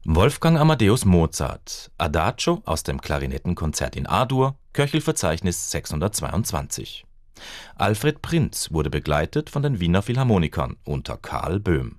Wolfgang Amadeus Mozart, Adagio aus dem Klarinettenkonzert in A-Dur, Köchelverzeichnis 622. Alfred Prinz wurde begleitet von den Wiener Philharmonikern unter Karl Böhm.